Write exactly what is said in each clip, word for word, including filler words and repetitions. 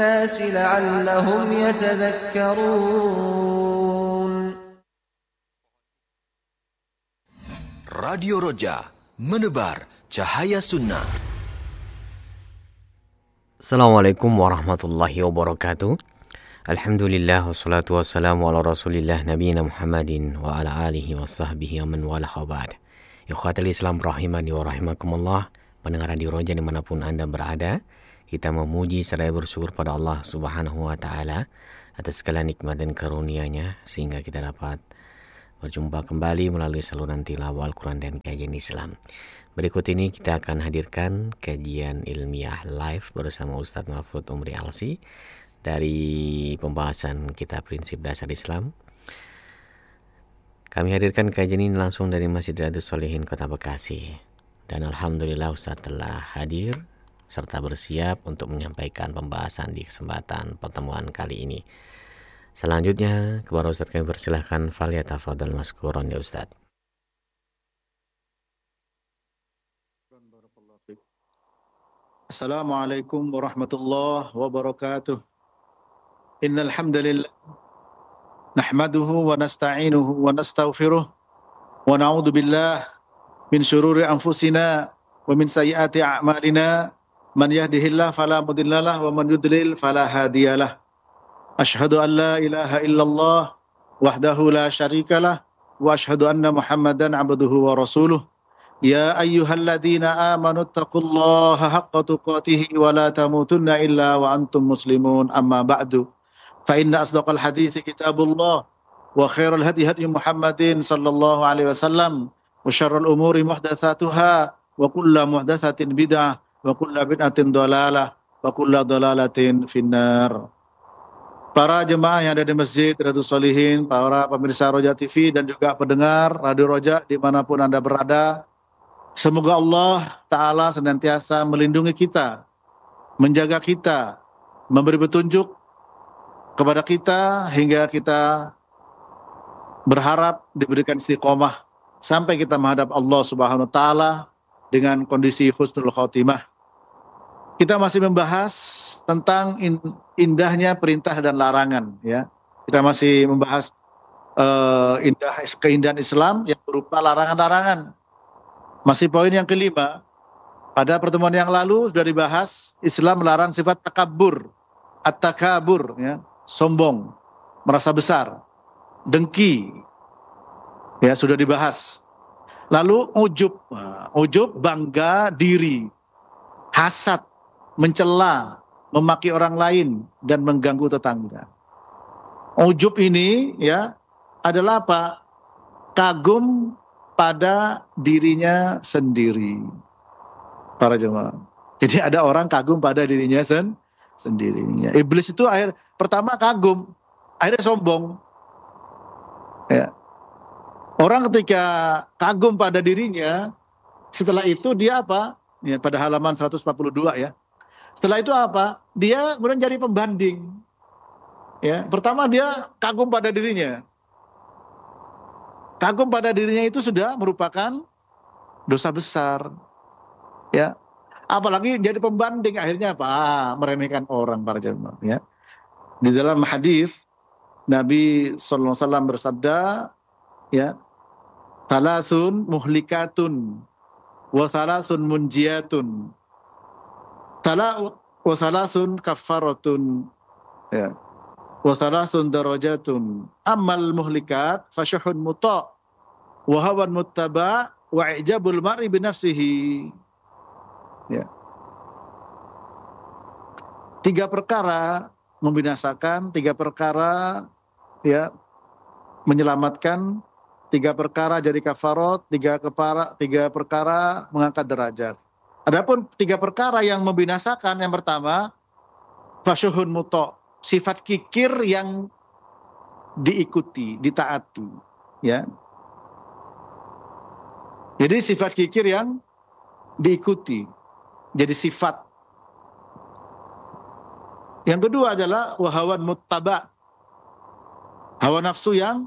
الناس لعلهم يتذكرون. Radio Roja, menebar cahaya sunnah. Assalamualaikum warahmatullahi wabarakatuh. Alhamdulillah wassalatu wassalamu ala rasulillah nabiyina Muhammadin wa ala alihi wa sahbihi wa man wala khabad. Ikhwatal Islam rahimani wa rahimakumullah. Pendengar Radio Roja dimanapun Anda berada, kita memuji serta bersyukur pada Allah subhanahu wa ta'ala atas segala nikmat dan karunia-Nya sehingga kita dapat berjumpa kembali melalui saluran tilawah Al-Quran dan kajian Islam. Berikut ini kita akan hadirkan kajian ilmiah live bersama Ustadz Mahfud Umri Alsi dari pembahasan kitab Prinsip Dasar Islam. Kami hadirkan kajian ini langsung dari Masjid Riyadhus Shalihin Kota Bekasi. Dan Alhamdulillah Ustadz telah hadir serta bersiap untuk menyampaikan pembahasan di kesempatan pertemuan kali ini. Selanjutnya, kepada Ustadz kami persilahkan falyatafadhal maskuron ya Ustadz. Assalamualaikum warahmatullahi wabarakatuh. Innal hamdalillah nahmaduhu wa nasta'inuhu wa nastaghfiruh wa na'udzu billah min syururi anfusina wa min sayyiati a'malina. Man yahdihillahu fala mudhillalah wa man yudlil fala hadiyalah. Ashhadu an la ilaha illallah wahdahu la syarikalah wa ashhadu anna Muhammadan abduhu wa rasuluh. Ya ayyuhalladzina amanu taqullaha haqqa tuqatih wa la tamutunna illa wa antum muslimun. Amma ba'du. Fa inna asdaqal hadithi kitabullah wa khairal hadi hadi Muhammadin sallallahu alaihi wasallam wa syarrul umuri muhdatsatuha wa kullu muhdatsatin bid'ah wa kullu bid'atin dhalalah wa kullu dhalalatin finnar. Para jemaah yang ada di Masjid Riyadhus Shalihin, para pemirsa Roja T V dan juga pendengar Radio Roja dimanapun Anda berada, semoga Allah Ta'ala senantiasa melindungi kita, menjaga kita, memberi petunjuk kepada kita hingga kita berharap diberikan istiqomah sampai kita menghadap Allah Subhanahu Wa Ta'ala dengan kondisi husnul khotimah. Kita masih membahas tentang indahnya perintah dan larangan, ya. Kita masih membahas uh, indah keindahan Islam yang berupa larangan-larangan. Masih poin yang kelima. Pada pertemuan yang lalu sudah dibahas Islam melarang sifat takabur, at-takabur, ya, sombong, merasa besar, dengki, ya sudah dibahas. Lalu ujub, ujub bangga diri, hasad, mencela, memaki orang lain dan mengganggu tetangga. Ujub ini ya adalah apa? Kagum pada dirinya sendiri. Para jemaah. Jadi ada orang kagum pada dirinya sen sendirinya. Iblis itu akhir pertama kagum, akhirnya sombong. Ya. Orang ketika kagum pada dirinya, setelah itu dia apa? Ya, pada halaman seratus empat puluh dua ya. Setelah itu apa? Dia kemudian jadi pembanding. Ya, pertama dia kagum pada dirinya. Kagum pada dirinya itu sudah merupakan dosa besar. Ya. Apalagi jadi pembanding akhirnya apa? Ah, meremehkan orang para jemaah, ya. Di dalam hadis Nabi sallallahu alaihi wasallam bersabda, ya, "Talasun muhlikatun wa salasun munjiyatun. Tala wa salasun kaffaratun, ya. Wa salasun darajatun. Ammal muhlikat fasyuhun muta' wa hawan muttaba' wa i'jabul mar'i bi nafsihi." Ya. Tiga perkara membinasakan, tiga perkara ya menyelamatkan, tiga perkara jadi kafarat, tiga kepara, tiga perkara mengangkat derajat. Adapun tiga perkara yang membinasakan, yang pertama fasyuhun muta', sifat kikir yang diikuti, ditaati, ya. Jadi sifat kikir yang diikuti, jadi sifat. Yang kedua adalah wahawan muttaba', hawa nafsu yang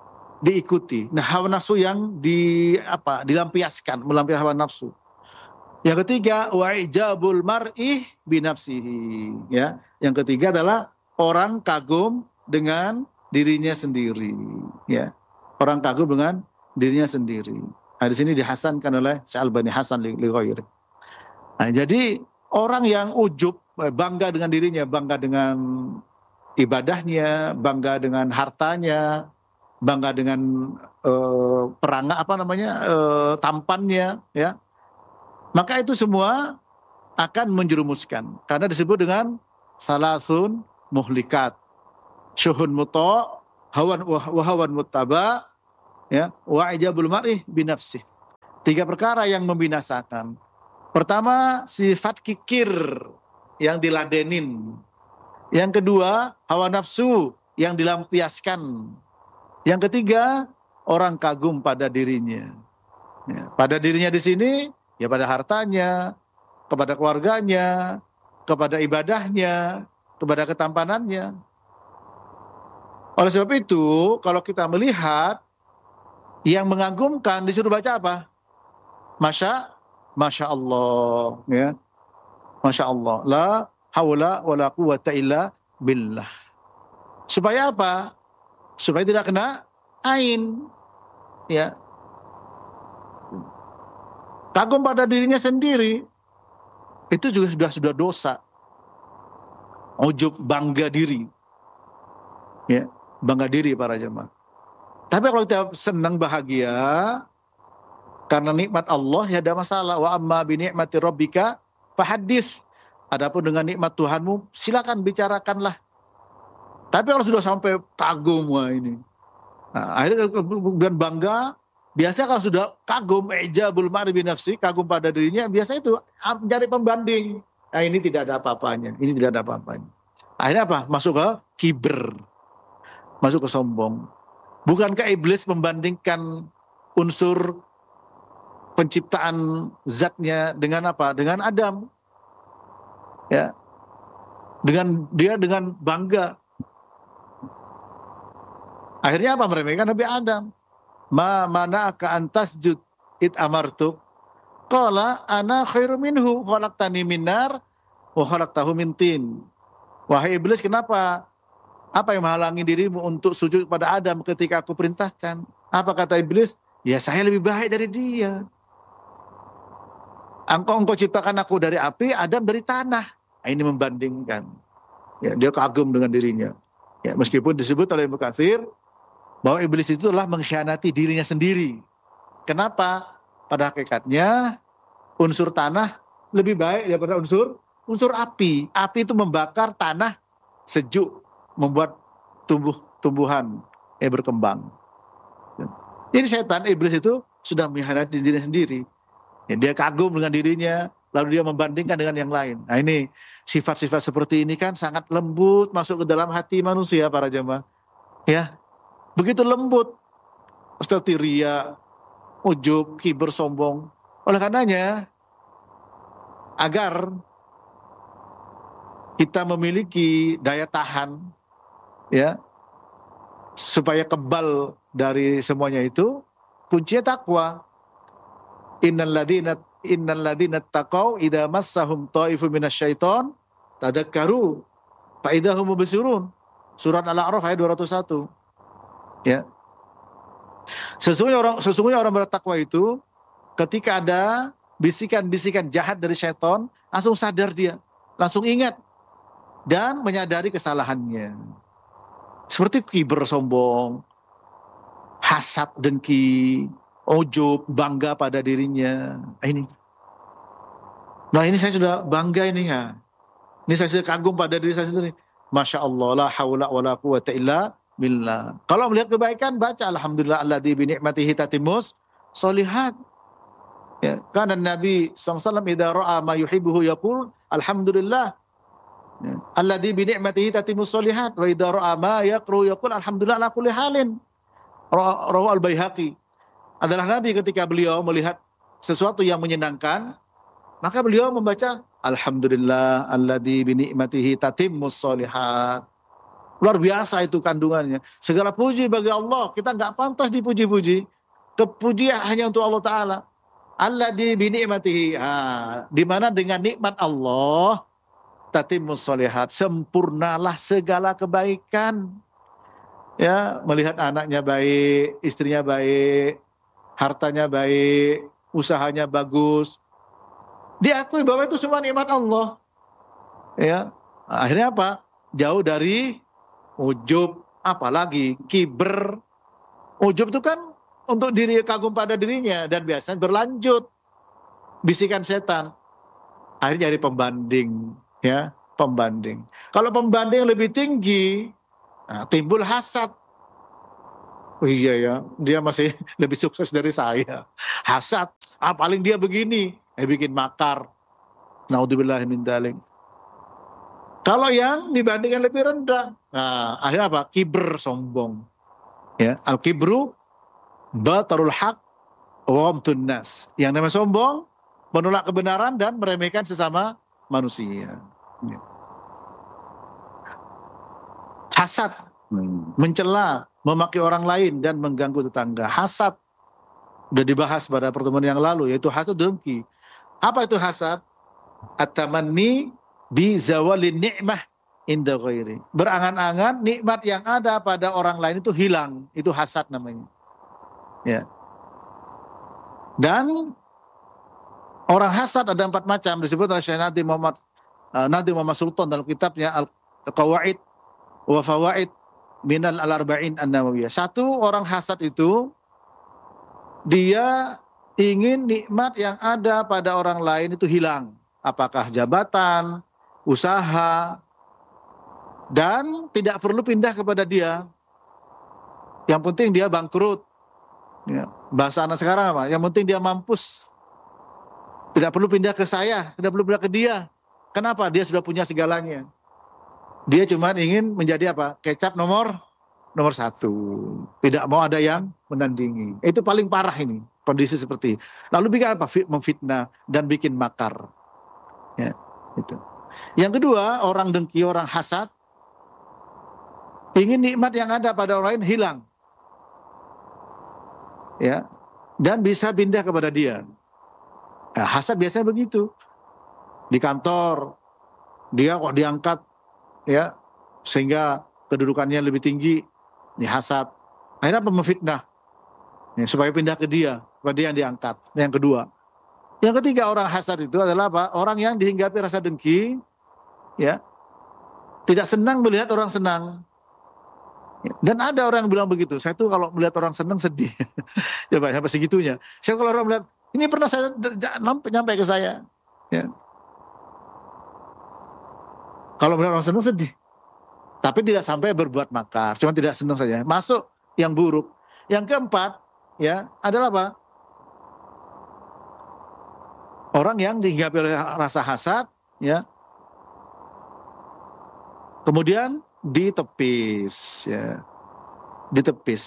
diikuti. Nah, hawa nafsu yang di apa? Dilampiaskan, melampiaskan hawa nafsu. Yang ketiga, wa ijabul mar'i binafsihi. Ya, yang ketiga adalah orang kagum dengan dirinya sendiri. Ya, orang kagum dengan dirinya sendiri. Nah, di sini dihasankan oleh Syalbani Hasan li ghairi. Nah, jadi orang yang ujub, bangga dengan dirinya, bangga dengan ibadahnya, bangga dengan hartanya, bangga dengan uh, perangkat apa namanya uh, tampannya, ya. Maka itu semua akan menjerumuskan karena disebut dengan salasun muhlikat, syuhun muta, hawan wa hawan muttaba, ya, wa ijabul mar'i binafsih. Tiga perkara yang membinasakan. Pertama, sifat kikir yang diladenin. Yang kedua, hawa nafsu yang dilampiaskan. Yang ketiga, orang kagum pada dirinya. Ya, pada dirinya di sini, ya pada hartanya, kepada keluarganya, kepada ibadahnya, kepada ketampanannya. Oleh sebab itu, kalau kita melihat yang mengagumkan disuruh baca apa? Masya, Masya Allah, ya, Masya Allah, la haula wa la quwata illa billah. Supaya apa? Supaya tidak kena ain, ya. Kagum pada dirinya sendiri, itu juga sudah sudah dosa. Ujub, bangga diri, ya, bangga diri para jemaah. Tapi kalau kita senang bahagia karena nikmat Allah, ya ada masalah. Wa amma bi ni'mati rabbika fahadits. Adapun dengan nikmat Tuhanmu, silakan bicarakanlah. Tapi kalau sudah sampai kagum, wah ini, nah, akhirnya kemudian bangga. Biasa kalau sudah kagum, ijabul mar'i binafsi, kagum pada dirinya, biasa itu mencari pembanding. Nah, ini tidak ada apa-apanya, ini tidak ada apa-apanya. Akhirnya apa? Masuk ke kiber, masuk ke sombong. Bukankah iblis membandingkan unsur penciptaan zatnya dengan apa? Dengan Adam. Ya. Dengan dia dengan bangga. Akhirnya apa? Meremehkan Nabi Adam. Ma mana'aka antasjud id amartuk qala ana khairu minhu khalaqtani min nar wa khalaqtahu min tin. Wahai iblis, kenapa? Apa yang menghalangi dirimu untuk sujud pada Adam ketika aku perintahkan? Apa kata iblis? Ya, saya lebih baik dari dia. Engkau engkau ciptakan aku dari api, Adam dari tanah. Nah, ini membandingkan. Ya, dia kagum dengan dirinya. Ya, meskipun disebut oleh Ibnu Katsir bahwa iblis itu adalah mengkhianati dirinya sendiri. Kenapa? Pada hakikatnya unsur tanah lebih baik daripada unsur unsur api. Api itu membakar tanah sejuk, membuat tumbuh tumbuhan yang berkembang. Jadi setan, iblis itu sudah mengkhianati dirinya sendiri. Ya, dia kagum dengan dirinya, lalu dia membandingkan dengan yang lain. Nah, ini sifat-sifat seperti ini kan sangat lembut masuk ke dalam hati manusia para jemaah. Ya. Begitu lembut, seperti ria, ujub, kiber, sombong. Oleh karenanya, agar kita memiliki daya tahan, ya, supaya kebal dari semuanya itu, kuncinya takwa. Innal ladzina innal ladzina taqau idza massahum ta'ifun minasyaiton tadakkaru fa idza hum mubsirun. Surat Al-A'raf ayat dua ratus satu. Ya. Sesungguhnya orang sesungguhnya orang bertakwa itu ketika ada bisikan-bisikan jahat dari syaitan, langsung sadar dia, langsung ingat dan menyadari kesalahannya. Seperti kiber, sombong, hasad, dengki, ujub, bangga pada dirinya. Ini. Nah, ini saya sudah bangga ini ya. Ini saya sudah kagum pada diri saya sendiri. Masya Allah, la haula wa la quwata illa billah. Kalau melihat kebaikan, baca alhamdulillah alladzi bi ni'matihi tatimmus sholihat. Ya, karena Nabi sallallahu alaihi wasallam idza ra'a ma yuhibbuhu yaqul alhamdulillah. Ya, alladzi bi ni'matihi tatimmus sholihat wa idza ra'a ma yaqru yaqul alhamdulillah ala kulli halin. Rawahu al-Baihaqi. Adalah Nabi ketika beliau melihat sesuatu yang menyenangkan, maka beliau membaca alhamdulillah alladzi bi ni'matihi tatimmus sholihat. Luar biasa itu kandungannya. Segala puji bagi Allah. Kita nggak pantas dipuji-puji. Kepujian hanya untuk Allah Ta'ala. alladzi bi ni'matihi. Ah, di mana dengan nikmat Allah tatimmus sholihat, sempurnalah segala kebaikan. Ya, melihat anaknya baik, istrinya baik, hartanya baik, usahanya bagus. Diakui bahwa itu semua nikmat Allah. Ya, akhirnya apa? Jauh dari ujub, apalagi kiber. Ujub itu kan untuk diri kagum pada dirinya dan biasanya berlanjut bisikan setan. Akhirnya jadi pembanding, ya, pembanding. Kalau pembanding lebih tinggi, nah, timbul hasad. Oh iya ya, dia masih lebih sukses dari saya. Hasad, ah paling dia begini, eh bikin makar. Naudzubillah min dzalik. Kalau yang dibandingkan lebih rendah, nah, akhirnya apa? Kibr, sombong. Ya, al-kibru batarul haq wa ghamtun nas. Yang namanya sombong, menolak kebenaran dan meremehkan sesama manusia. Ya. Hasad, mencela, memaki orang lain dan mengganggu tetangga. Hasad sudah dibahas pada pertemuan yang lalu, yaitu hasad dengki. Apa itu hasad? At-tamanni bi zawalin ni'mah inda ghairi. Berangan-angan nikmat yang ada pada orang lain itu hilang, itu hasad namanya. Ya. Dan orang hasad ada empat macam, disebut oleh Syekh Nadim Muhammad uh, Nadim Muhammad Sultan dalam kitabnya Al-Qawaid wa Fawaid minal al-arba'in an-nawawiyah. Satu, orang hasad itu dia ingin nikmat yang ada pada orang lain itu hilang. Apakah jabatan, usaha, dan tidak perlu pindah kepada dia. Yang penting dia bangkrut. Ya. Bahasa anak sekarang apa? Yang penting dia mampus. Tidak perlu pindah ke saya, tidak perlu pindah ke dia. Kenapa? Dia sudah punya segalanya. Dia cuma ingin menjadi apa? Kecap nomor nomor satu. Tidak mau ada yang menandingi. Itu paling parah ini, kondisi seperti. Lalu bikin apa? Memfitnah dan bikin makar. Ya, itu. Yang kedua, orang dengki, orang hasad, ingin nikmat yang ada pada orang lain hilang. Ya, dan bisa pindah kepada dia. Nah, hasad biasanya begitu. Di kantor, dia kok diangkat, ya, sehingga kedudukannya lebih tinggi. Ini hasad. Akhirnya apa? Memfitnah. Ya, supaya pindah ke dia, kepada dia yang diangkat. Yang kedua. Yang ketiga, orang hasad itu adalah apa? Orang yang dihinggapi rasa dengki, ya, tidak senang melihat orang senang. Ya, dan ada orang yang bilang begitu. Saya tuh kalau melihat orang senang sedih. Coba sampai segitunya. Saya kalau orang melihat, ini pernah saya nyampe ke saya. Ya. Kalau melihat orang senang sedih. Tapi tidak sampai berbuat makar. Cuma tidak senang saja. Masuk yang buruk. Yang keempat, ya, adalah apa? Orang yang dihinggapi oleh rasa hasad, ya, kemudian ditepis, ya, ditepis.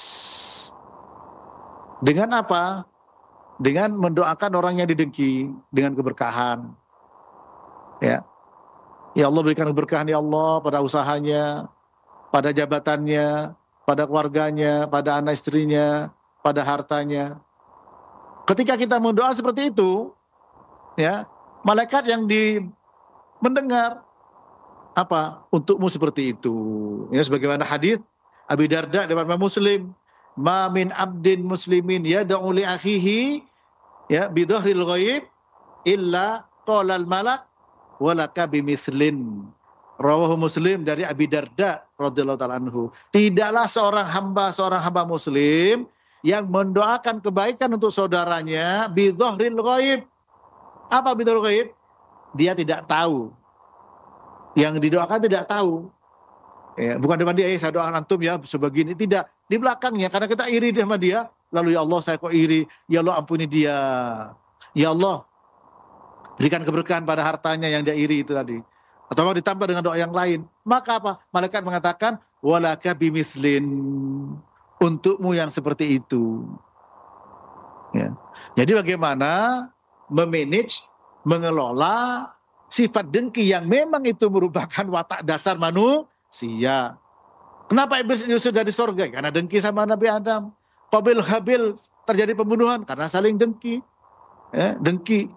Dengan apa? Dengan mendoakan orang yang didengki dengan keberkahan, ya. Ya Allah berikan keberkahan ya Allah pada usahanya, pada jabatannya, pada keluarganya, pada anak istrinya, pada hartanya. Ketika kita mendoa seperti itu, ya, malaikat yang di mendengar apa? Untukmu seperti itu. Ya, sebagaimana hadis Abi Darda dari Imam Muslim, "Ma min abdin muslimin yad'u li akhihi ya bi dhahril ghaib illa qala al malak walaka bimithlin." Rawahu Muslim dari Abi Darda radhiyallahu taala anhu. Tidaklah seorang hamba seorang hamba muslim yang mendoakan kebaikan untuk saudaranya bi dhahril ghaib. Apa bi dhahril ghaib? Dia tidak tahu. Yang didoakan tidak tahu. Ya, bukan depan dia, eh, saya doakan antum ya sebegini. Tidak, di belakangnya karena kita iri sama dia. Lalu ya Allah saya kok iri. Ya Allah ampuni dia. Ya Allah berikan keberkahan pada hartanya yang dia iri itu tadi. Atau ditambah dengan doa yang lain. Maka apa? Malaikat mengatakan walaka bimithlin. Untukmu yang seperti itu. Ya. Jadi bagaimana memanage, mengelola sifat dengki yang memang itu merupakan watak dasar manusia. Kenapa iblis diusir dari surga? Karena dengki sama Nabi Adam. Qabil Habil terjadi pembunuhan karena saling dengki. ya, dengki.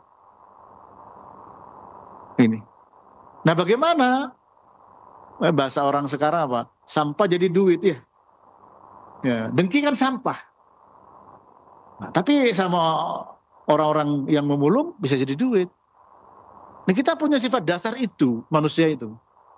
Ini. Nah bagaimana? Eh, bahasa orang sekarang apa? Sampah jadi duit ya. Ya, dengki kan sampah. Nah, tapi sama orang-orang yang memulung bisa jadi duit. Nah, kita punya sifat dasar itu, manusia itu.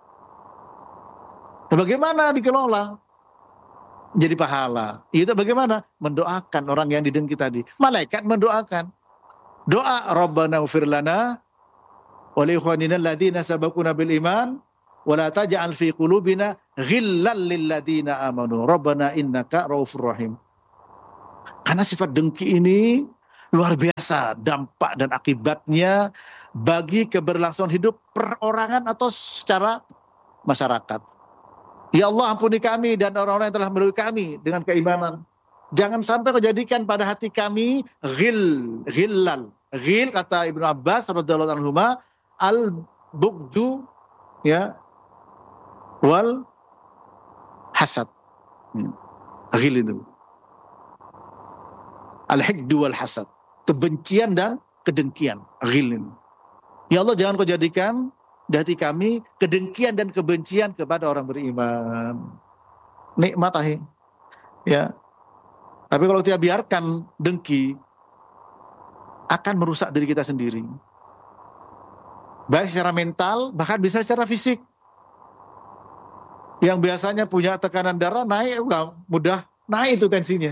Nah, bagaimana dikelola? Jadi pahala. Itu bagaimana? Mendoakan orang yang didengki tadi. Malaikat mendoakan. Doa Rabbana ufir lana wa li ikhwanina alladhina sabaquna bil iman wa la taj'al fi qulubina ghillan lil ladzina amanu Rabbana innaka raufur rahim. Karena sifat dengki ini luar biasa dampak dan akibatnya bagi keberlangsungan hidup perorangan atau secara masyarakat. Ya Allah ampuni kami dan orang-orang yang telah melalui kami dengan keimanan. Jangan sampai kau jadikan pada hati kami ghil, ghillal. Ghil kata Ibnu Abbas radhiyallahu anhu al-bughdu ya wal hasad. Ghil itu. Al-hikdu wal hasad. Kebencian dan kedengkian. Ghil itu. Ya Allah jangan kau jadikan di hati kami kedengkian dan kebencian kepada orang beriman. Nikmat ahi. Ya. Tapi kalau kita biarkan dengki akan merusak diri kita sendiri. Baik secara mental, bahkan bisa secara fisik. Yang biasanya punya tekanan darah naik, mudah naik itu tensinya.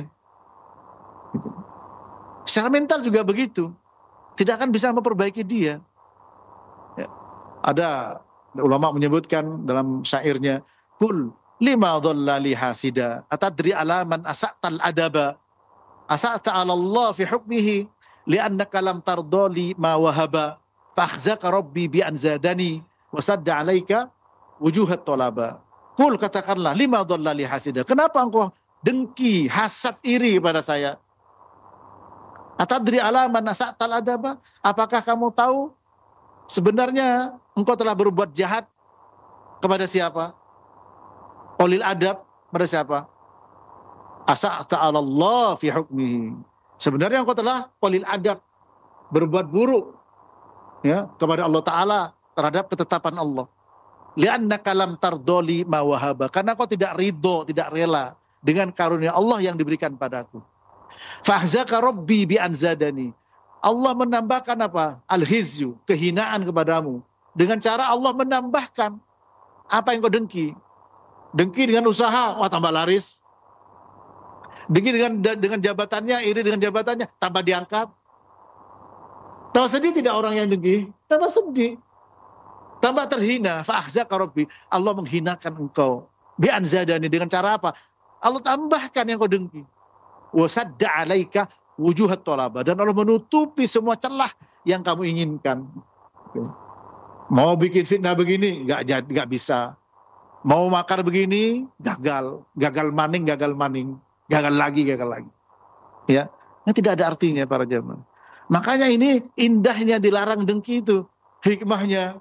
Secara mental juga begitu. Tidak akan bisa memperbaiki dia. Ya. Ada ulama menyebutkan dalam syairnya, kul lima dhalla li hasida atadri alaman asa'tal adaba asa'ta ala Allah fi hukmihi li'annaka lam tardoli ma wahaba fakhzaka rabbi bi anzadani wasadda alaika wujuhat tolaba. Kul katakanlah lima dhalla li hasida, kenapa engkau dengki, hasad, iri pada saya? Atadri alaman asa'tal adaba, apakah kamu tahu sebenarnya engkau telah berbuat jahat kepada siapa? Qolil adab pada siapa? Asa'ta 'ala Allah fi hukmihi. Sebenarnya engkau telah qolil adab, berbuat buruk ya kepada Allah Taala terhadap ketetapan Allah. Li'annaka lam tardoli ma wahaba, karena kau tidak ridho, tidak rela dengan karunia Allah yang diberikan padaku. Fahzaka rabbi bi anzadani. Allah menambahkan apa? Al-hizyu, kehinaan kepadamu. Dengan cara Allah menambahkan apa yang kau dengki. Dengki dengan usaha, wah tambah laris. Dengki dengan dengan jabatannya, iri dengan jabatannya, tambah diangkat. Tambah sedih tidak orang yang dengki? Tambah sedih. Tambah terhina. Fa'akhzaka rabbi. Allah menghinakan engkau. Bi anzadani, dengan cara apa? Allah tambahkan yang kau dengki. Wa sadda alaika wujuhat tolaba, dan Allah menutupi semua celah yang kamu inginkan. Mau bikin fitnah begini, nggak jadi, nggak bisa. Mau makar begini, gagal, gagal maning, gagal maning, gagal lagi, gagal lagi. Ya, ini tidak ada artinya para jamaah. Makanya ini indahnya dilarang dengki itu, hikmahnya.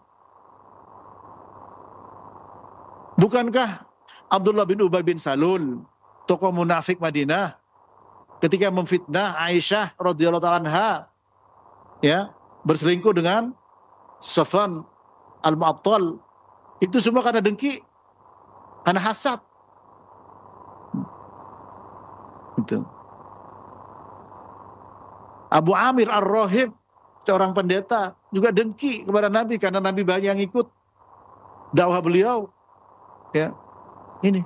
Bukankah Abdullah bin Ubay bin Salul, tokoh munafik Madinah, ketika memfitnah Aisyah radhiyallahu ta'ala anha, ya, berselingkuh dengan Safwan al-Mu'attal, itu semua karena dengki, karena hasad. Itu. Abu Amir Ar-Rahib, seorang pendeta, juga dengki kepada Nabi karena Nabi banyak yang ikut dakwah beliau. Ya, ini.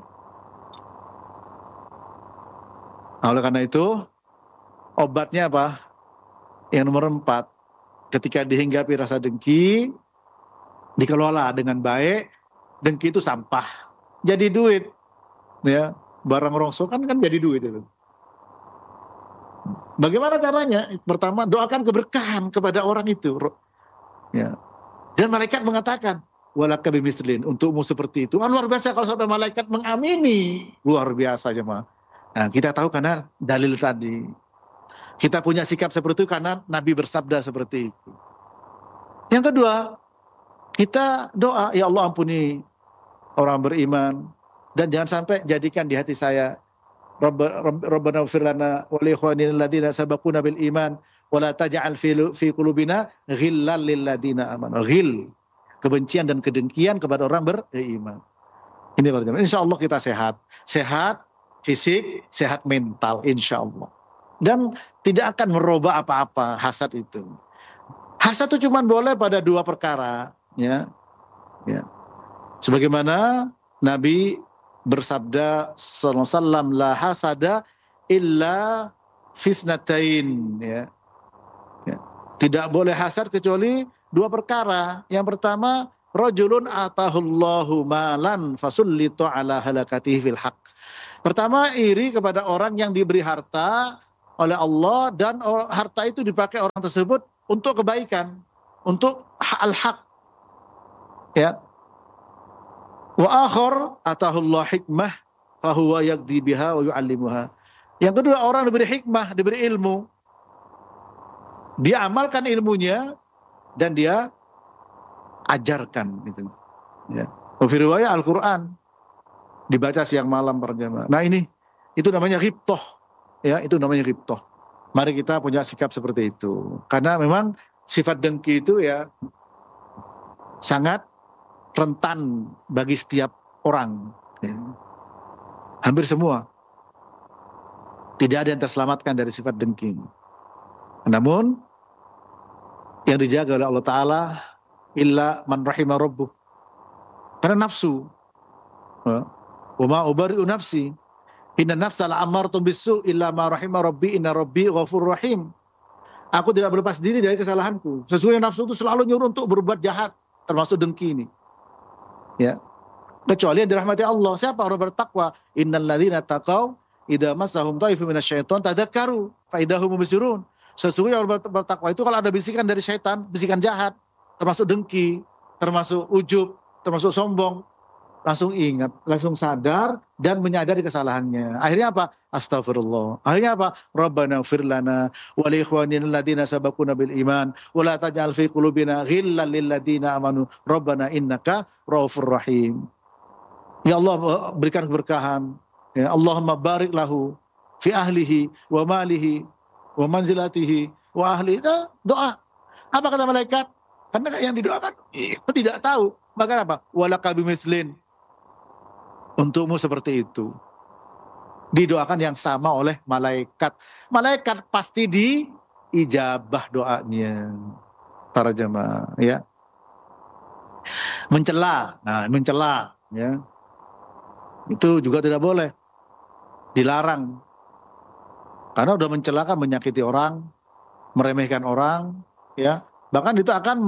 Nah, oleh karena itu, obatnya apa? Yang nomor empat, ketika dihinggapi rasa dengki, dikelola dengan baik. Dengki itu sampah, jadi duit. Ya, barang rongsokan kan jadi duit itu. Bagaimana caranya? Pertama, doakan keberkahan kepada orang itu. Ya. Dan malaikat mengatakan, walaka bimislin, untukmu seperti itu. Ah, luar biasa kalau sampai malaikat mengamini. Luar biasa jemaah. Nah, kita tahu karena dalil tadi. Kita punya sikap seperti itu karena Nabi bersabda seperti itu. Yang kedua, kita doa, ya Allah ampuni orang beriman, dan jangan sampai jadikan di hati saya Rabbana ighfir lana wa li ikhwanina alladziina sabaquna bil iman wala taj'al fi fi qulubina ghillal lil ladina amanu. Ghil, kebencian dan kedengkian kepada orang beriman. Ini para jemaah. Insyaallah kita sehat. Sehat fisik, sehat mental insyaallah. Dan tidak akan merubah apa-apa hasad itu. Hasad itu cuma boleh pada dua perkara, ya. Ya. Sebagaimana Nabi bersabda sallallahu alaihi wasallam, la hasada illa fitnatain, ya. Ya. Tidak boleh hasad kecuali dua perkara. Yang pertama, rajulun atahullahu malan fasullitu ala halakatihi fil haq. Pertama, iri kepada orang yang diberi harta oleh Allah dan harta itu dipakai orang tersebut untuk kebaikan, untuk al-haq. Ya. Wa akhar atahullah hikmah fahuwa yaqdi biha wa yu'allimuha. Yang kedua, orang diberi hikmah, diberi ilmu. Dia amalkan ilmunya dan dia ajarkan gitu. Ya. Fi riwayat Al-Qur'an dibaca siang malam berjamaah. Nah ini itu namanya ghibthah. Ya, itu namanya ghibthah. Mari kita punya sikap seperti itu. Karena memang sifat dengki itu ya sangat rentan bagi setiap orang. Ya. Hampir semua. Tidak ada yang terselamatkan dari sifat dengki. Namun yang dijaga oleh Allah Ta'ala illa man rahimah rabbuh. Karena nafsu. Wa ma ubari'u nafsi. Inna nafsa la'amartum bisu illa ma rahimah rabbi inna rabbi ghafur rahim. Aku tidak berlepas diri dari kesalahanku. Sesungguhnya nafsu itu selalu nyuruh untuk berbuat jahat. Termasuk dengki ini. Ya. Kecuali yang dirahmati Allah. Siapa orang bertakwa? Innal ladzina taqaw idza massahum taifun minasyaiton tadzakkaru fa idahum mubsirun. Sesungguhnya orang bertakwa itu kalau ada bisikan dari syaitan, bisikan jahat, termasuk dengki, termasuk ujub, termasuk sombong, langsung ingat, langsung sadar dan menyadari kesalahannya. Akhirnya apa? Astagfirullah. Akhirnya apa? Rabbana ighfir lana wa li ikhwanina alladziina sabaquna bil iman wa la taj'al fi qulubina ghillan lil ladziina amanu rabbana innaka raufur rahim. Ya Allah, berikan keberkahan. Ya Allahumma barik lahu fi ahlihi wa malihi wa manzilatihi wa ahli. Doa. Apa kata malaikat? Karena yang didoakan itu tidak tahu. Maka apa? Walaka bimislin. Untukmu seperti itu. Didoakan yang sama oleh malaikat. Malaikat pasti diijabah doanya. Para jemaah, ya. Mencela. Nah, mencela, ya. Itu juga tidak boleh. Dilarang. Karena udah mencela kan menyakiti orang, meremehkan orang, ya. Bahkan itu akan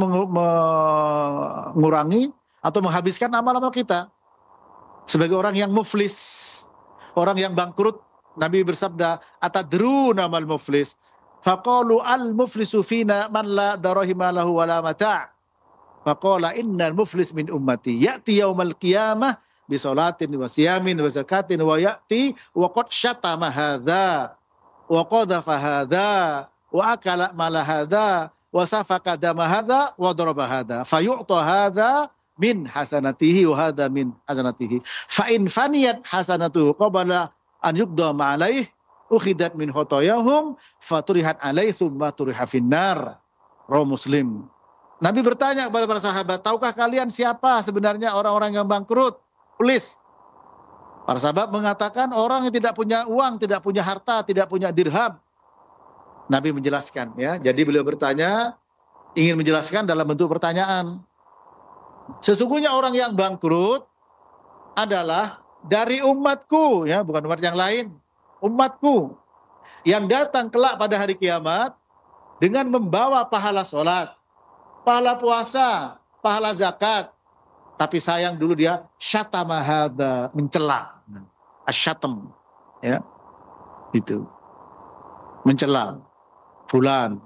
mengurangi atau menghabiskan amal-amal kita. Sebagai orang yang muflis, orang yang bangkrut, Nabi bersabda, atadruna mal muflis? Faqalu al muflisu fina man la darahima lahu wala mata'. Faqala innal muflis min ummati ya'ti yaumal qiyamah bi salatin wa siyamin wa zakatin wa ya'ti wa qad syatama hadza wa qadhafa hadza wa akala mala hadza wa safaka dama hadza wa daraba hadza fayu'ta hadza min hasanatihi wa hadza min hasanatihi fa in faniyat hasanatuhu qabla an yuqdama alaih ukhidat min khotoyahum faturihat alaih thumma turiha finnar. Rawi Muslim. Nabi bertanya kepada para sahabat, tahukah kalian siapa sebenarnya orang-orang yang bangkrut? Tulis. Para sahabat mengatakan orang yang tidak punya uang, tidak punya harta, tidak punya dirham. Nabi menjelaskan, ya. Jadi beliau bertanya, ingin menjelaskan dalam bentuk pertanyaan. Sesungguhnya orang yang bangkrut adalah dari umatku, ya, bukan umat yang lain. Umatku yang datang kelak pada hari kiamat dengan membawa pahala sholat, pahala puasa, pahala zakat. Tapi sayang dulu dia syatama hadza, mencela. Asyatam, ya. Itu. Mencela fulan.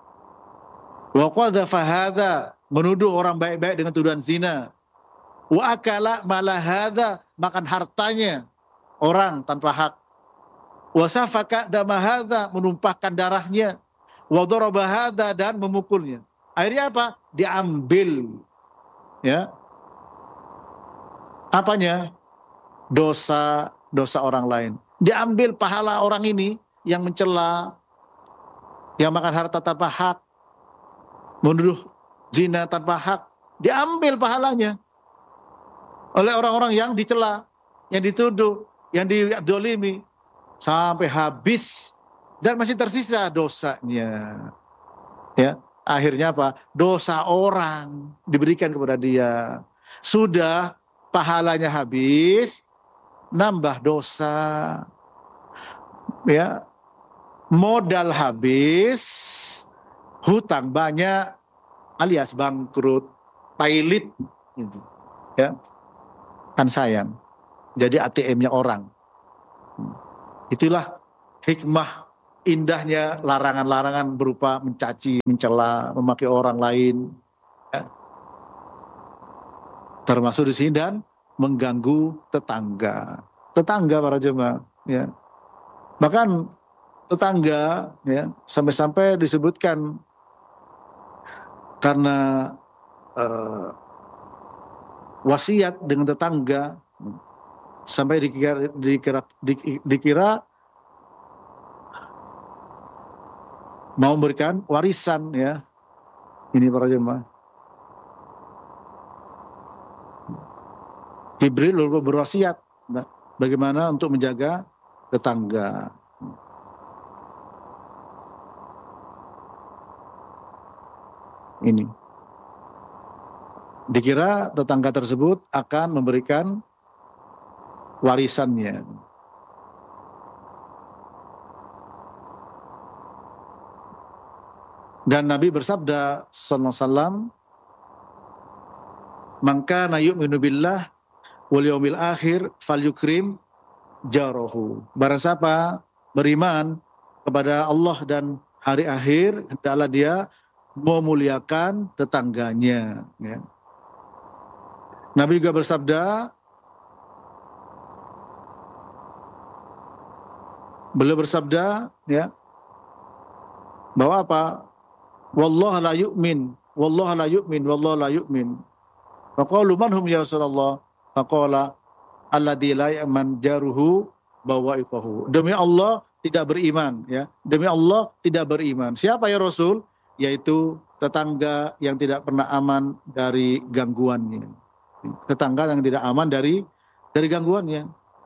Wa qadhafa hadza, menuduh orang baik-baik dengan tuduhan zina. Wa akala mala hadza, makan hartanya orang tanpa hak. Wa safaka dama hadza, menumpahkan darahnya. Wa daraba hadza, dan memukulnya. Akhirnya apa? Diambil, ya, apanya? Dosa dosa orang lain. Diambil pahala orang ini yang mencela, yang makan harta tanpa hak, menuduh zina tanpa hak, diambil pahalanya oleh orang-orang yang dicela, yang dituduh, yang didolimi, sampai habis dan masih tersisa dosanya. Ya, akhirnya apa? Dosa orang diberikan kepada dia. Sudah pahalanya habis, nambah dosa. Ya, modal habis, hutang banyak, alias bangkrut, pailit, gitu. Ya, kan sayang. Jadi A T M-nya orang. Itulah hikmah indahnya larangan-larangan berupa mencaci, mencela, memaki orang lain, ya. Termasuk di sini dan mengganggu tetangga. Tetangga para jemaah, ya. Bahkan tetangga, ya, sampai-sampai disebutkan karena uh, wasiat dengan tetangga, sampai dikira, dikira, dikira mau memberikan warisan, ya. Ini para jemaah. Jibril lalu berwasiat, nah, bagaimana untuk menjaga tetangga. Ini dikira tetangga tersebut akan memberikan warisannya. Dan Nabi bersabda sallallahu alaihi wasallam, "Man kana yu'minu billah wal yaumil akhir falyukrim jarahu." Barang siapa beriman kepada Allah dan hari akhir, hendaklah dia memuliakan tetangganya, ya. Nabi juga bersabda, beliau bersabda, ya, bahwa apa? Wallahu la yu'min, wallahu la yu'min, wallahu la yu'min. Faqalu man hum ya Rasulullah? Faqala alladzi la ya'man jaruhu bawa'iqahu. Demi Allah tidak beriman, ya. Demi Allah tidak beriman. Siapa ya Rasul? Yaitu tetangga yang tidak pernah aman dari gangguannya. Tetangga yang tidak aman dari dari gangguannya.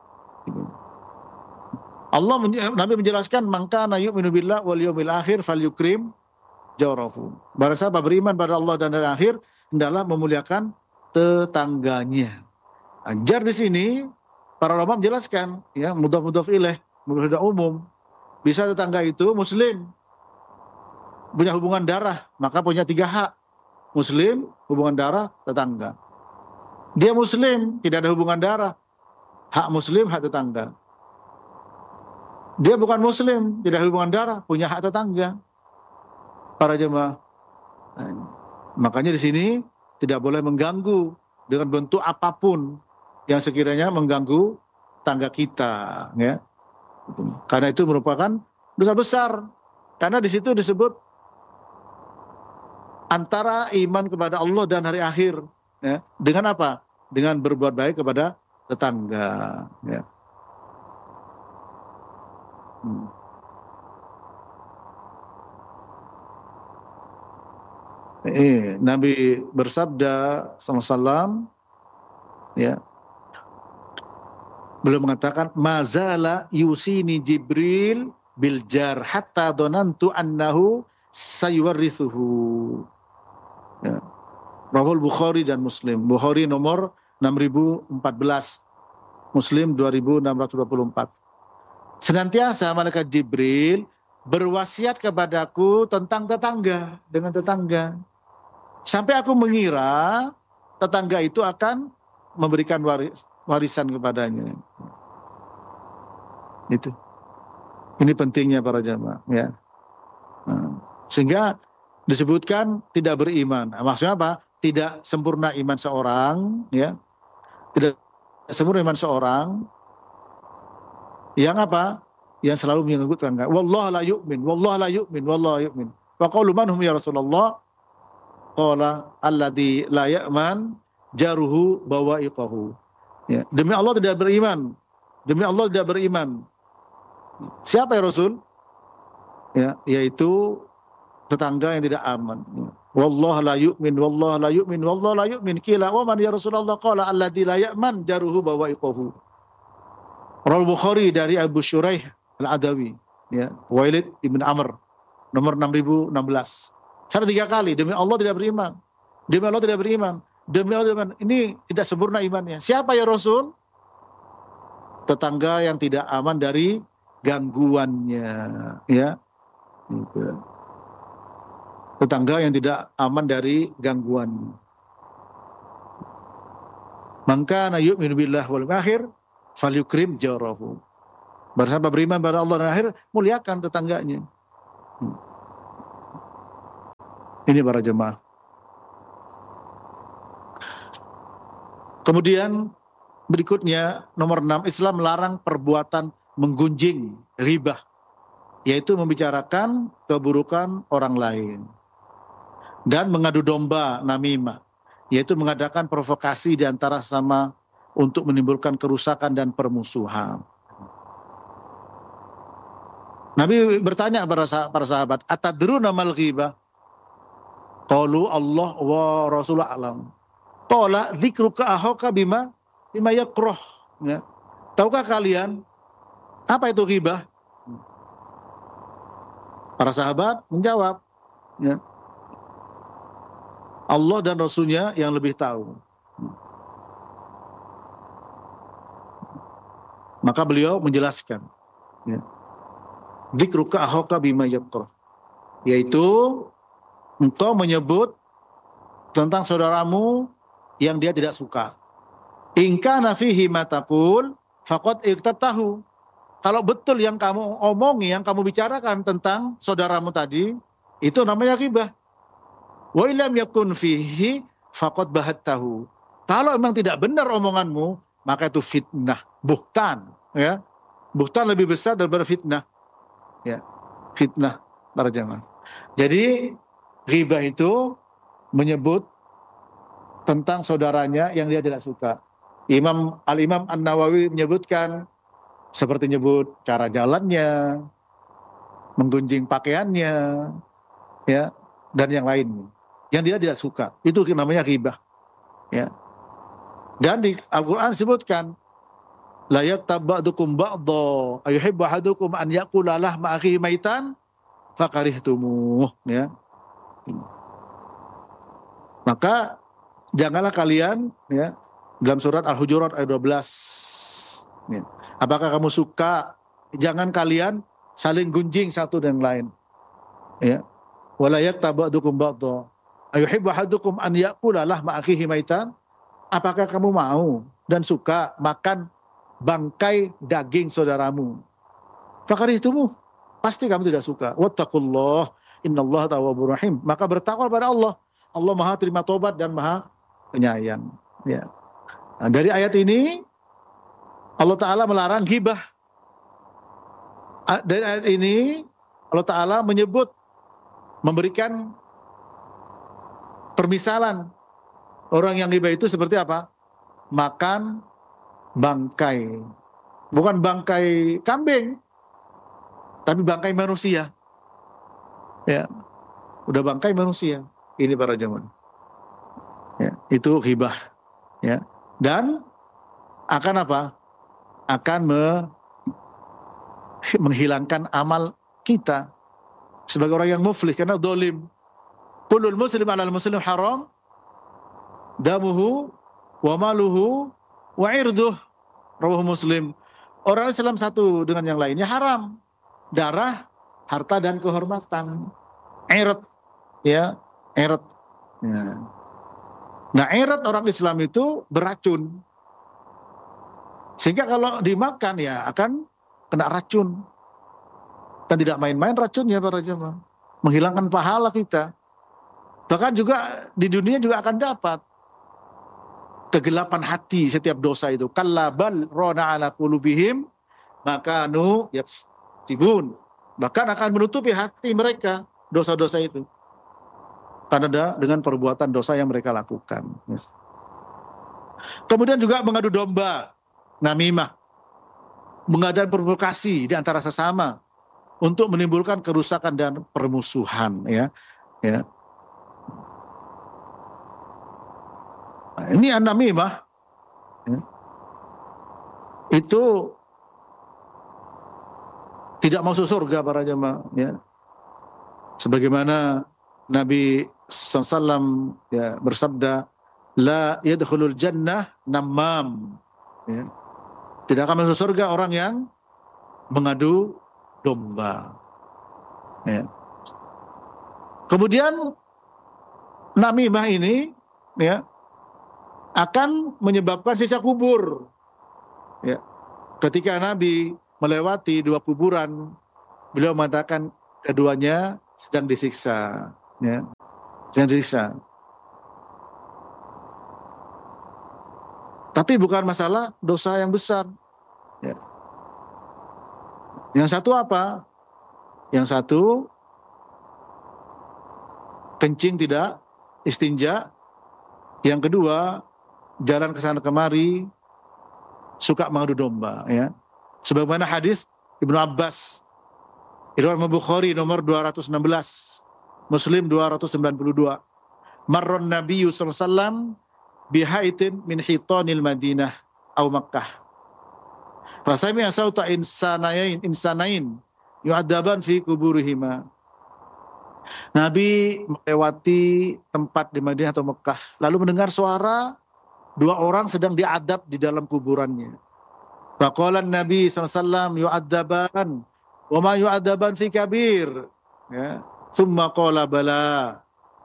Allah Nabi menjelaskan, "Man kana yu'minu billah wal yaumil akhir falyukrim jarahu." Barang siapa beriman pada Allah dan hari akhir, hendaklah memuliakan tetangganya. Ajar di sini para ulama menjelaskan, ya, mudhaf-mudhaf ilaih, mudhaf umum. Bisa tetangga itu muslim, punya hubungan darah, maka punya tiga hak. Muslim, hubungan darah, tetangga. Dia muslim, tidak ada hubungan darah, hak muslim, hak tetangga. Dia bukan muslim, tidak ada hubungan darah, punya hak tetangga. Para jemaah, makanya di sini tidak boleh mengganggu dengan bentuk apapun yang sekiranya mengganggu tangga kita, ya. Karena itu merupakan dosa besar. Karena di situ disebut antara iman kepada Allah dan hari akhir, ya. Dengan apa? Dengan berbuat baik kepada tetangga, ya. Hmm. Eh, Nabi bersabda sallallahu alaihi wasallam, ya, beliau mengatakan, mazala yusini Jibril bil jar hatta donantu annahu sayuwarithuhu. Ya. Rawahul Bukhari dan Muslim. Bukhari nomor enam ribu empat belas, Muslim dua ribu enam ratus dua puluh empat. Senantiasa malaikat Jibril berwasiat kepadaku tentang tetangga, dengan tetangga. Sampai aku mengira tetangga itu akan memberikan waris, warisan kepadanya. Itu. Ini pentingnya para jamaah, ya. Nah, sehingga disebutkan tidak beriman. Maksudnya apa? Tidak sempurna iman seorang, ya. Tidak sempurna iman seorang yang apa? Yang selalu mengganggu tetangga. Wallahu la yu'min, wallahu la yu'min, wallahu la yu'min. Wa qalu man hum ya Rasulullah? Qala alladzi la ya'man jaruhu bawa'iqahu. Ya, demi Allah tidak beriman. Demi Allah tidak beriman. Siapa ya Rasul? ya, yaitu tetangga yang tidak aman. Wallah la yu'min, wallah la yu'min, wallah la yu'min. Qila wa man ya Rasulullah? Qala alladzi la ya'man jaruhu bawa'iquhu. Rawal Bukhari dari Abu Shuraih Al-Adawi, ya, Walid ibn Amr, nomor enam ribu enam belas. Sampai tiga kali, demi Allah tidak beriman, demi Allah tidak beriman, demi Allah tidak beriman. Ini tidak sempurna imannya. Siapa ya Rasul? Tetangga yang tidak aman dari gangguannya, ya. Gitu. Tetangga yang tidak aman dari gangguan. Maka na yu'minu billahi wal akhir falyukrim jarahu. Bersama beriman pada Allah dan akhir, muliakan tetangganya. Hmm. Ini para jemaah. Kemudian berikutnya nomor enam, Islam melarang perbuatan menggunjing, ghibah, yaitu membicarakan keburukan orang lain. Dan mengadu domba, namimah, yaitu mengadakan provokasi di antara sesama untuk menimbulkan kerusakan dan permusuhan. Nabi bertanya kepada para sahabat, atadruna mal ghibah? Qalu Allah wa Rasulullah alam. Qala dzikruka akhaka bima bima yakrah. Ya. Tahukah kalian apa itu ghibah? Para sahabat menjawab, ya, Allah dan Rasulnya yang lebih tahu. Maka beliau menjelaskan, ya, dzikruka akhaka bima yakrah, yaitu engkau menyebut tentang saudaramu yang dia tidak suka. In kana fihi ma taqul faqad iktabtahu. Kalau betul yang kamu omongi, yang kamu bicarakan tentang saudaramu tadi, itu namanya ghibah. Wa illam yakun fihi faqad bahattahu. Kalau memang tidak benar omonganmu, maka itu fitnah, buhtan, ya. Buhtan lebih besar daripada fitnah. Ya, fitnah para jemaah. Jadi ghibah itu menyebut tentang saudaranya yang dia tidak suka. Imam Al-Imam An-Nawawi menyebutkan seperti nyebut cara jalannya, menggunjing pakaiannya, ya, dan yang lainnya yang dia tidak suka. Itu namanya ghibah, ya. Dan di Al-Quran disebutkan, la yaktab ba'dukum ba'dha ayuhibbu ahadukum an ya'kula lahma akhihi maitan fakarihtumuh, ya. Maka janganlah kalian, ya, dalam surat Al-Hujurat ayat dua belas, ya, apakah kamu suka, jangan kalian saling gunjing satu dengan lain, ya. Wala yaktab ba'dukum ba'dha ayuhibbu ahadukum an ya'kula lahma akhihi maitan. Apakah kamu mau dan suka makan bangkai daging saudaramu? Fakarihtumuh, pasti kamu tidak suka. Wattaqullah innallaha tawwabur rahim. Maka bertakwa pada Allah. Allah Maha terima tobat dan Maha penyayang, ya. Nah, dari ayat ini Allah Ta'ala melarang ghibah. Dari ayat ini Allah Ta'ala menyebut, memberikan permisalan orang yang ghibah itu seperti apa? Makan bangkai. Bukan bangkai kambing, tapi bangkai manusia. Ya, udah bangkai manusia. Ini para jemaah. Ya, itu ghibah. Ya, dan akan apa? Akan me, menghilangkan amal kita sebagai orang yang muflih, karena dolim. Kullul muslim alal muslim haram damuhu wa maluhu wa irduh. Rawahu Muslim. Orang Islam satu dengan yang lainnya haram. Darah, harta dan kehormatan. Ird, ya, ird. Ya. Nah, ird orang Islam itu beracun. Sehingga kalau dimakan ya akan kena racun. Dan tidak main-main racunnya para jemaah. Menghilangkan pahala kita. Bahkan juga di dunia juga akan dapat kegelapan hati setiap dosa itu. Kallabal rona ala qulubihim makanu yaksibun. Bahkan akan menutupi hati mereka dosa-dosa itu. Karena dengan perbuatan dosa yang mereka lakukan. Kemudian juga mengadu domba, namimah, mengadakan provokasi di antara sesama, untuk menimbulkan kerusakan dan permusuhan, ya. Ya. Nah, ini an-namimah, ya. Itu tidak masuk surga para jemaah, ya. Sebagaimana Nabi sallallahu alaihi wasallam ya bersabda, la yadkhulul jannah namam, ya. Tidak akan masuk surga orang yang mengadu domba, ya. Kemudian namimah ini, ya, akan menyebabkan siksa kubur, ya. Ketika Nabi melewati dua kuburan, beliau mengatakan keduanya sedang disiksa, ya, sedang disiksa. Tapi bukan masalah dosa yang besar, ya. Yang satu apa? Yang satu kencing tidak istinja. Yang kedua jalan ke sana kemari suka mengadu domba, ya. Sebagaimana hadis Ibnu Abbas, riwayat Bukhari nomor dua ratus enam belas, Muslim dua ratus sembilan puluh dua. Marron Nabiyyu sallallahu alaihi wasallam bihaitin min hitanil Madinah au Makkah. Fasami asauta insanain insanain yu'adzaban fi kuburihima. Nabi melewati tempat di Madinah atau Mekah, lalu mendengar suara dua orang sedang diadab di dalam kuburannya. Faqala Nabi sallallahu alaihi wasallam yu'adzaban wa ma yu'adzaban fi kabir. Ya, tsumma qala bala.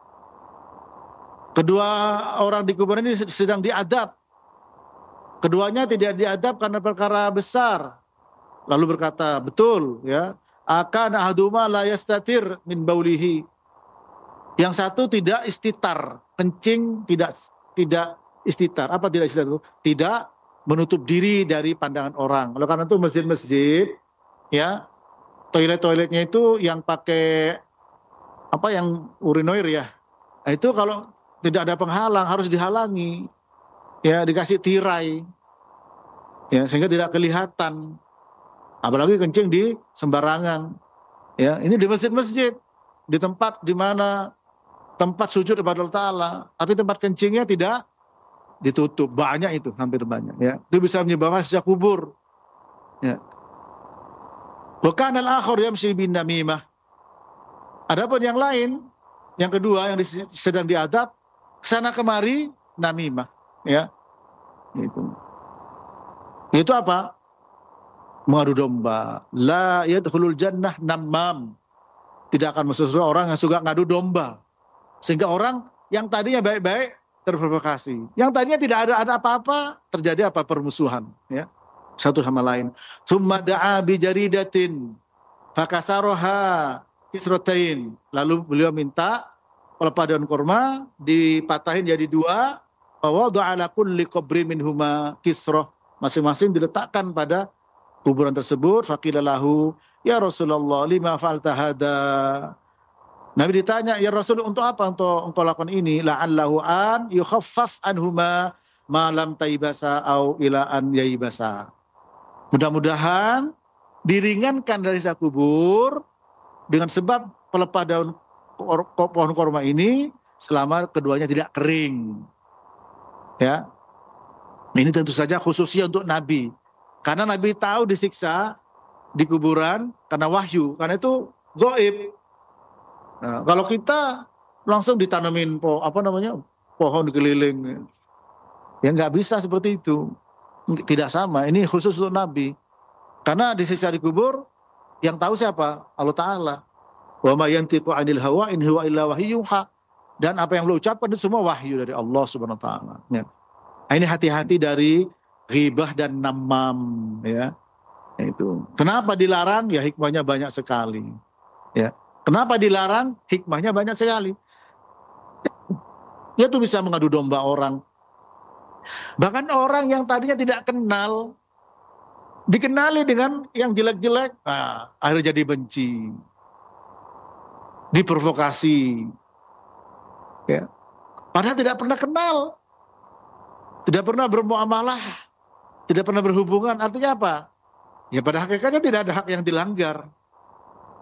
Kedua orang di kuburan ini sedang diadab. Keduanya tidak diadab karena perkara besar. Lalu berkata, betul, ya. Akan ahaduma la yastatir min baulihi. Yang satu tidak istitar, kencing tidak tidak istitar. Apa tidak istitar itu? Tidak menutup diri dari pandangan orang. Oleh karena itu masjid-masjid, ya, toilet-toiletnya itu yang pakai apa, yang urinoir, ya. Nah, itu kalau tidak ada penghalang harus dihalangi, ya, dikasih tirai, ya, sehingga tidak kelihatan. Apalagi kencing di sembarangan, ya. Ini di masjid-masjid, di tempat di mana tempat sujud kepada Allah Ta'ala, tapi tempat kencingnya tidak ditutup. Banyak itu, hampir banyak, ya. Itu bisa menyebabkan siksa kubur, ya. Wa kana al-akhar yamshi bin namimah. Adapun yang lain, yang kedua yang sedang diadab, kesana kemari namimah, ya. Itu. Itu apa? Mengadu domba. La yadkhulul jannah namam. Tidak akan masuk surga orang yang suka ngadu domba. Sehingga orang yang tadinya baik-baik terprovokasi. Yang tadinya tidak ada ada apa-apa, terjadi apa? Permusuhan, ya. Satu sama lain. Summa da'a bi jaridatin fakasaroha kisrotain. Lalu beliau minta pelepah daun kurma dipatahin jadi dua. Wa wada'a ala kulli qabri minhuma kisroh. Masing-masing diletakkan pada kuburan tersebut. Faqila lahu, ya Rasulullah, lima fa'alta hada. Nabi ditanya, ya Rasul, untuk apa untuk engkau lakukan ini? La'allahu an yukhaffaf anhuma ma lam taibasa au ila an yaibasa. Mudah-mudahan diringankan dari siksa kubur dengan sebab pelepah daun pohon korma ini selama keduanya tidak kering, ya. Ini tentu saja khususnya untuk Nabi, karena Nabi tahu disiksa di kuburan karena wahyu, karena itu gaib. Nah, kalau kita langsung ditanamin po, apa namanya pohon dikeliling, ya nggak bisa seperti itu, tidak sama. Ini khusus untuk Nabi, karena disiksa di kubur yang tahu siapa? Allah Ta'ala. Wa ma yantiqu 'anil hawa in huwa illa wahyu yuha. Dan apa yang beliau ucapkan itu semua wahyu dari Allah Subhanahu wa taala, ya. Nah, ini hati-hati dari ghibah dan namam, ya. Itu. Kenapa dilarang? Ya hikmahnya banyak sekali, ya. Kenapa dilarang? Hikmahnya banyak sekali. Dia tuh bisa mengadu domba orang. Bahkan orang yang tadinya tidak kenal dikenali dengan yang jelek-jelek, nah, akhirnya jadi benci, diprovokasi, ya. Padahal tidak pernah kenal, tidak pernah bermuamalah, tidak pernah berhubungan. Artinya apa? Ya pada hakikatnya tidak ada hak yang dilanggar,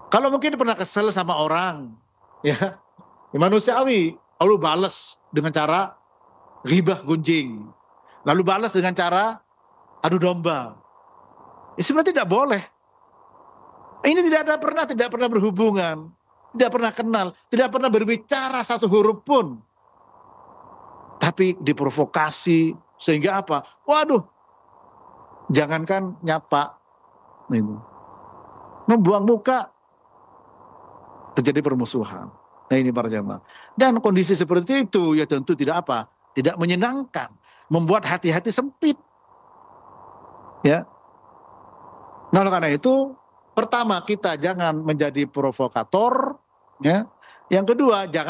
Kalau mungkin pernah kesel sama orang, ya, ya manusiawi, lalu balas dengan cara ghibah gunjing, lalu balas dengan cara adu domba. Ya, sebenarnya tidak boleh. Ini tidak ada pernah tidak pernah berhubungan, tidak pernah kenal, tidak pernah berbicara satu huruf pun. Tapi diprovokasi sehingga apa? Waduh, jangankan nyapa, ini membuang muka, terjadi permusuhan. Nah ini para jamaah. Dan kondisi seperti itu ya tentu tidak apa, tidak menyenangkan, membuat hati-hati sempit. Ya. Nah oleh karena itu, pertama kita jangan menjadi provokator, ya. Yang kedua jangan